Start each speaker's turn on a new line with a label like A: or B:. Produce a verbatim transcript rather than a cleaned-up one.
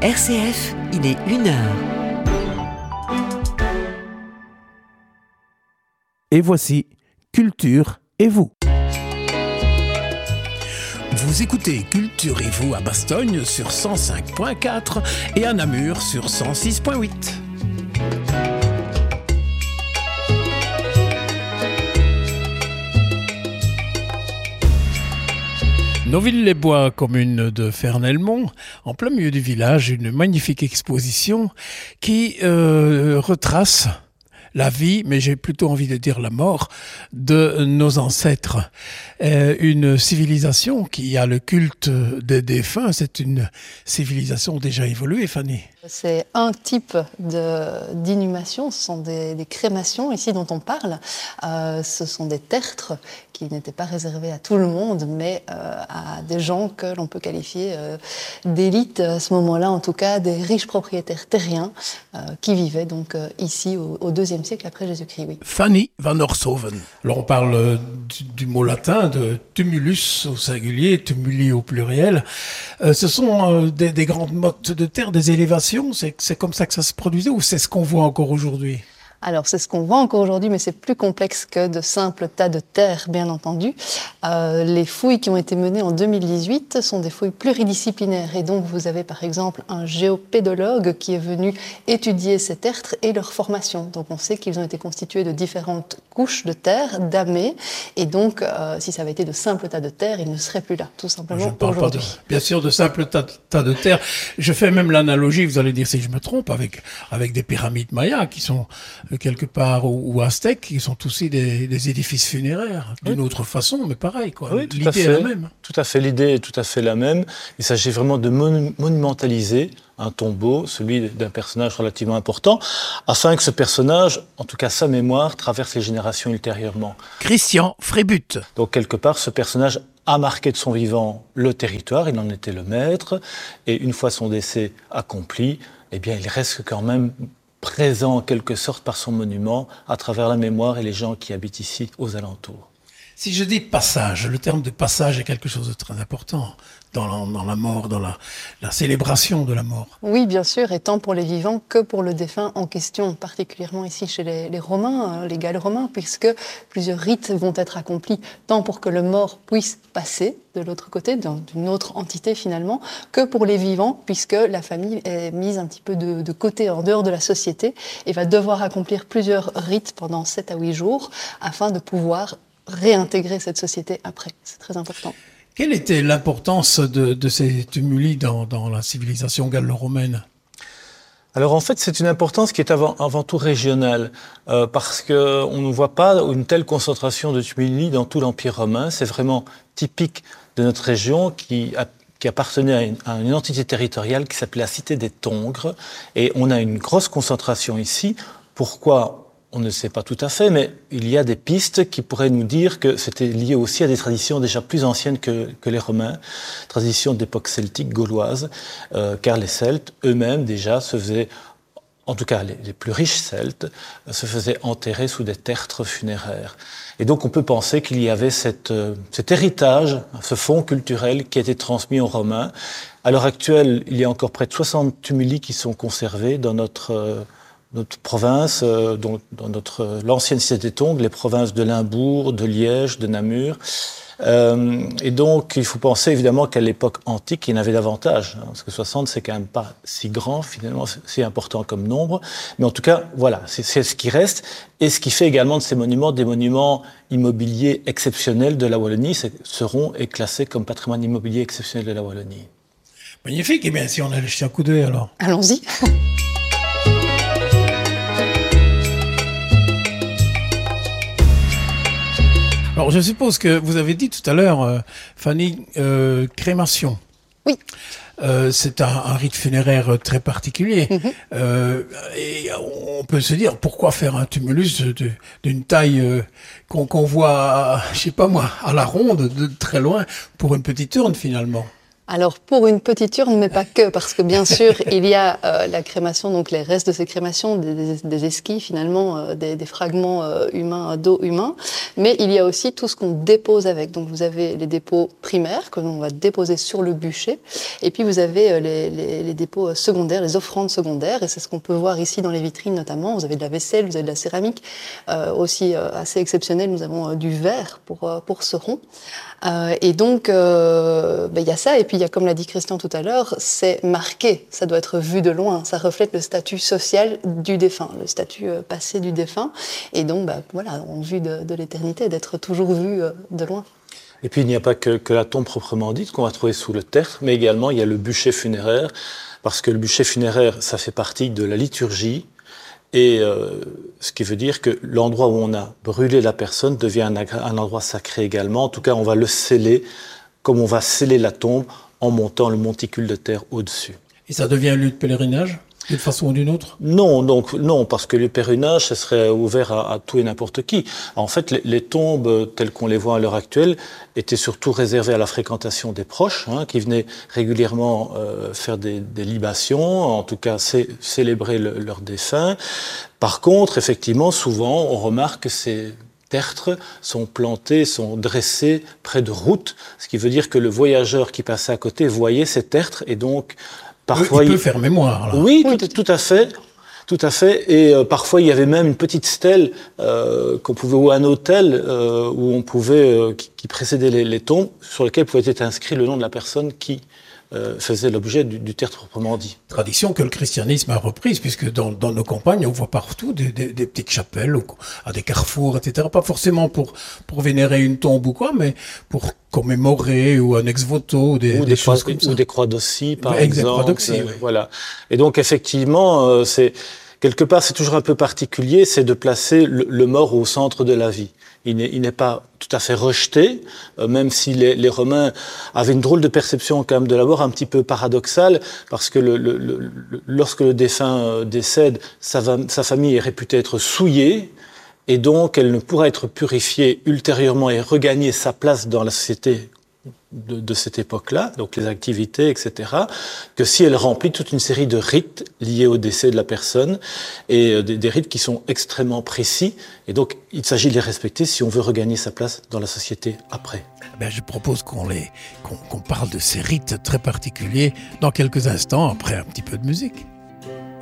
A: R C F, il est une heure.
B: Et voici Culture et vous.
C: Vous écoutez Culture et vous à Bastogne sur cent cinq virgule quatre et à Namur sur cent six virgule huit. Noville-les-Bois, commune de Fernelmont, en plein milieu du village, une magnifique exposition qui euh, retrace la vie, mais j'ai plutôt envie de dire la mort, de nos ancêtres. Euh, une civilisation qui a le culte des défunts, c'est une civilisation déjà évoluée, Fanny.
D: C'est un type de, d'inhumation, ce sont des, des crémations ici dont on parle. Euh, ce sont des tertres qui n'étaient pas réservés à tout le monde, mais euh, à des gens que l'on peut qualifier euh, d'élite à ce moment-là, en tout cas des riches propriétaires terriens euh, qui vivaient donc euh, ici au, au deuxième siècle après Jésus-Christ. Oui.
C: Fanny van Orshoven. Alors on parle du, du mot latin de tumulus au singulier, tumuli au pluriel. Euh, ce sont euh, des, des grandes mottes de terre, des élévations. C'est, c'est comme ça que ça se produisait ou c'est ce qu'on voit encore aujourd'hui ?
D: Alors, c'est ce qu'on voit encore aujourd'hui, mais c'est plus complexe que de simples tas de terre, bien entendu. Euh, les fouilles qui ont été menées en deux mille dix-huit sont des fouilles pluridisciplinaires. Et donc, vous avez par exemple un géopédologue qui est venu étudier ces tertres et leur formation. Donc, on sait qu'ils ont été constitués de différentes couches de terre, damées. Et donc, euh, si ça avait été de simples tas de terre, ils ne seraient plus là, tout simplement
C: je ne parle
D: aujourd'hui.
C: Pas de, bien sûr, de simples tas, tas de terre. Je fais même l'analogie, vous allez dire si je me trompe, avec, avec des pyramides mayas qui sont quelque part, ou, ou aztèques, qui sont aussi des, des édifices funéraires, d'une oui. autre façon, mais pareil, quoi.
E: Oui, tout
C: l'idée
E: à fait,
C: est la même.
E: Tout à fait, l'idée est tout à fait la même. Il s'agit vraiment de monu- monumentaliser un tombeau, celui d'un personnage relativement important, afin que ce personnage, en tout cas sa mémoire, traverse les générations ultérieurement.
C: Christian Frébut.
E: Donc, quelque part, ce personnage a marqué de son vivant le territoire, il en était le maître, et une fois son décès accompli, eh bien, il reste quand même présent en quelque sorte par son monument à travers la mémoire et les gens qui habitent ici aux alentours.
C: Si je dis passage, le terme de passage est quelque chose de très important dans la, dans la mort, dans la, la célébration de la mort.
D: Oui, bien sûr, et tant pour les vivants que pour le défunt en question, particulièrement ici chez les, les Romains, les Gallo-Romains, puisque plusieurs rites vont être accomplis, tant pour que le mort puisse passer de l'autre côté, d'une autre entité finalement, que pour les vivants, puisque la famille est mise un petit peu de, de côté, en dehors de la société, et va devoir accomplir plusieurs rites pendant sept à huit jours, afin de pouvoir réintégrer cette société après. C'est très important.
C: Quelle était l'importance de, de ces tumuli dans, dans la civilisation gallo-romaine ?
E: Alors en fait, c'est une importance qui est avant, avant tout régionale, euh, parce qu'on ne voit pas une telle concentration de tumuli dans tout l'Empire romain. C'est vraiment typique de notre région qui, a, qui appartenait à une, à une entité territoriale qui s'appelait la cité des Tongres. Et on a une grosse concentration ici. Pourquoi ? On ne sait pas tout à fait, mais il y a des pistes qui pourraient nous dire que c'était lié aussi à des traditions déjà plus anciennes que, que les Romains, traditions d'époque celtique, gauloise, euh, car les Celtes eux-mêmes déjà se faisaient, en tout cas les, les plus riches Celtes, euh, se faisaient enterrer sous des tertres funéraires. Et donc on peut penser qu'il y avait cette, euh, cet héritage, ce fond culturel qui a été transmis aux Romains. À l'heure actuelle, il y a encore près de soixante tumuli qui sont conservés dans notre... Euh, notre province, euh, dans, dans notre, euh, l'ancienne cité des Tongres, les provinces de Limbourg, de Liège, de Namur. Euh, et donc, il faut penser évidemment qu'à l'époque antique, il y en avait davantage, hein, parce que soixante, c'est quand même pas si grand, finalement, c'est, c'est important comme nombre. Mais en tout cas, voilà, c'est, c'est ce qui reste, et ce qui fait également de ces monuments des monuments immobiliers exceptionnels de la Wallonie, c'est, seront et classés comme patrimoine immobilier exceptionnel de la Wallonie.
C: Magnifique, eh bien, si on allait jeter un coup d'œil alors.
D: Allons-y.
C: Alors, je suppose que vous avez dit tout à l'heure, euh, Fanny, euh, crémation.
D: Oui.
C: Euh, c'est un, un rite funéraire très particulier. Mm-hmm. Euh, et on peut se dire, pourquoi faire un tumulus de, d'une taille euh, qu'on, qu'on voit, à, je sais pas moi, à la ronde, de très loin, pour une petite urne finalement ?
D: Alors pour une petite urne, mais pas que, parce que bien sûr il y a euh, la crémation, donc les restes de ces crémations, des, des, des esquilles finalement, euh, des, des fragments euh, humains, d'eau humain, mais il y a aussi tout ce qu'on dépose avec. Donc vous avez les dépôts primaires que l'on va déposer sur le bûcher, et puis vous avez euh, les, les, les dépôts secondaires, les offrandes secondaires, et c'est ce qu'on peut voir ici dans les vitrines notamment. Vous avez de la vaisselle, vous avez de la céramique, euh, aussi euh, assez exceptionnel, nous avons euh, du verre pour, euh, pour ce rond. Euh, et donc, euh, ben, y a ça, et puis il y a, comme l'a dit Christian tout à l'heure, c'est marqué, ça doit être vu de loin, ça reflète le statut social du défunt, le statut euh, passé du défunt, et donc, ben, voilà, en vue de, de l'éternité, d'être toujours vu euh, de loin.
E: Et puis il n'y a pas que, que la tombe proprement dite qu'on va trouver sous le tertre, mais également il y a le bûcher funéraire, parce que le bûcher funéraire, ça fait partie de la liturgie, et euh, ce qui veut dire que l'endroit où on a brûlé la personne devient un, un endroit sacré également. En tout cas, on va le sceller comme on va sceller la tombe en montant le monticule de terre au-dessus.
C: Et ça devient un lieu de pèlerinage, d'une façon ou d'une autre?
E: Non, donc non, parce que le pèlerinage, ce serait ouvert à, à tout et n'importe qui. En fait, les, les tombes telles qu'on les voit à l'heure actuelle étaient surtout réservées à la fréquentation des proches, hein, qui venaient régulièrement euh, faire des, des libations, en tout cas cé- célébrer le, leur défunt. Par contre, effectivement, souvent, on remarque que ces tertres sont plantés, sont dressés près de routes, ce qui veut dire que le voyageur qui passait à côté voyait ces tertres et donc parfois
C: il peut faire mémoire. Là.
E: Oui,
D: Oui,
E: tout, tout à fait. Tout à fait. Et euh, parfois, il y avait même une petite stèle euh, qu'on pouvait, ou un autel euh, où on pouvait, euh, qui, qui précédait les, les tombes, sur lequel pouvait être inscrit le nom de la personne qui euh, faisait l'objet du, du tertre proprement dit.
C: Tradition que le christianisme a reprise, puisque dans, dans nos campagnes, on voit partout des, des, des petites chapelles, à des carrefours, et cetera. Pas forcément pour, pour vénérer une tombe ou quoi, mais pour commémorer, ou un ex-voto, des,
E: Ou
C: des,
E: des,
C: choses
E: croix,
C: comme ça.
E: ou des croix d'Ossy, par
C: Exact,
E: exemple.
C: croix d'Ossy, oui.
E: Voilà. Et donc, effectivement, euh, c'est, quelque part, c'est toujours un peu particulier, c'est de placer le, le mort au centre de la vie. Il n'est, il n'est pas tout à fait rejeté, euh, même si les, les Romains avaient une drôle de perception quand même de la mort, un petit peu paradoxale, parce que le, le, le, lorsque le défunt euh, décède, sa, sa famille est réputée être souillée, et donc elle ne pourra être purifiée ultérieurement et regagner sa place dans la société de, de cette époque-là, donc les activités, et cetera, que si elle remplit toute une série de rites liés au décès de la personne, et euh, des, des rites qui sont extrêmement précis, et donc il s'agit de les respecter si on veut regagner sa place dans la société après.
C: Ben, je propose qu'on, les, qu'on, qu'on parle de ces rites très particuliers dans quelques instants, après un petit peu de musique.